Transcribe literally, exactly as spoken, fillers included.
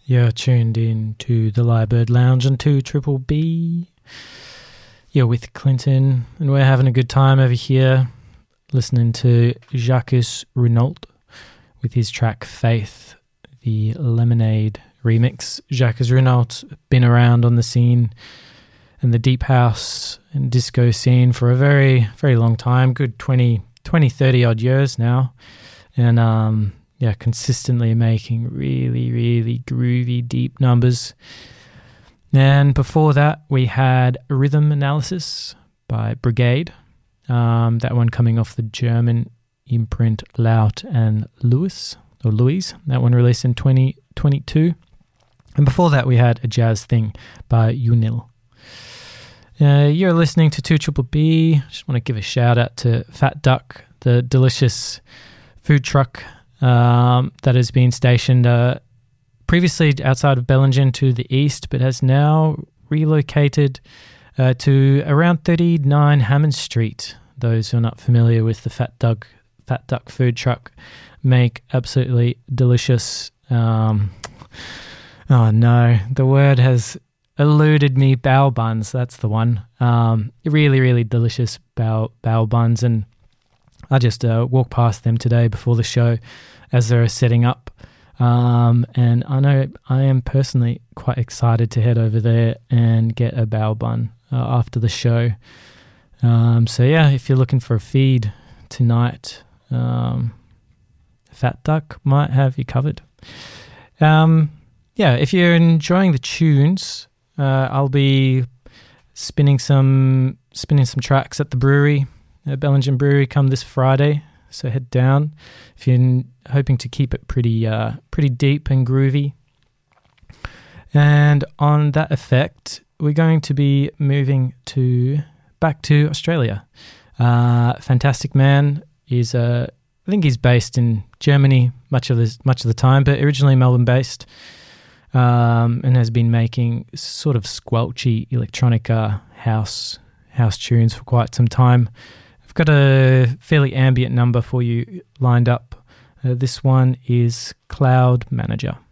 You're tuned in to the Lyrebird Lounge and two Triple B. You're with Clinton, and we're having a good time over here listening to Jacques Renault with his track Faith, the Lemonade remix. Jacques Renault been around on the scene and the deep house and disco scene for a very, very long time, good twenty, twenty, thirty odd years now. And, um, yeah, consistently making really, really groovy, deep numbers. And before that, we had Rhythm Analysis by Brigade. Um, that one coming off the German imprint Laut and Lewis, or Louise. That one released in twenty twenty-two. And before that, we had A Jazz Thing by Unil. Uh, you're listening to two Triple B. Just want to give a shout out to Fat Duck, the delicious food truck Um, that has been stationed uh, previously outside of Bellingen to the east, but has now relocated uh, to around thirty-nine Hammond Street. Those who are not familiar with the Fat Duck, Fat Duck food truck make absolutely delicious. Um, oh no, the word has eluded me. Bao buns, that's the one. Um, really, really delicious bao bao buns, and I just uh, walked past them today before the show as they're setting up. Um, and I know I am personally quite excited to head over there and get a bao bun uh, after the show. Um, so yeah, if you're looking for a feed tonight, um, Fat Duck might have you covered. Um, yeah, if you're enjoying the tunes, uh, I'll be spinning some spinning some tracks at the brewery. Uh, Bellingen Brewery come this Friday, so head down if you're hoping to keep it pretty uh, pretty deep and groovy. And on that effect, we're going to be moving to back to Australia. Uh, Fantastic Man is, uh, I think he's based in Germany much of this much of the time, but originally Melbourne based, um, and has been making sort of squelchy electronica house house tunes for quite some time. Got a fairly ambient number for you lined up. Uh, this one is Cloud Manager.